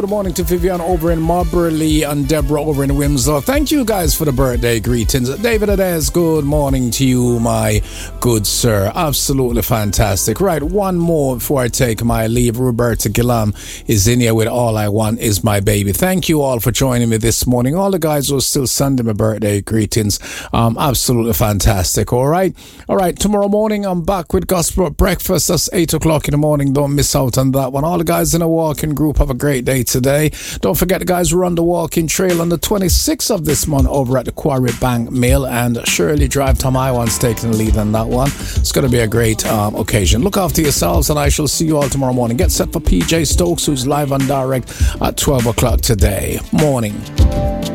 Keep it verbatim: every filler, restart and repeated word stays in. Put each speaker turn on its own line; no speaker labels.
Good morning to Vivian over in Marbury and Deborah over in Windsor. Thank you guys for the birthday greetings. David Ades, good morning to you, my good sir. Absolutely fantastic. Right, one more before I take my leave. Roberta Gillam is in here with All I Want Is My Baby. Thank you all for joining me this morning. All the guys who are still sending me birthday greetings. Um, absolutely fantastic. All right. All right. Tomorrow morning, I'm back with Gospel Breakfast. That's eight o'clock in the morning. Don't miss out on that one. All the guys in a walking group, have a great day today. Don't forget the guys who run the walking trail on the twenty-sixth of this month over at the Quarry Bank Mill, and Shirley Drive. Tom Iwan's taking the lead on that one. It's going to be a great um, occasion. Look after yourselves, and I shall see you all tomorrow morning. Get set for P J Stokes, who's live on direct at twelve o'clock today. Morning.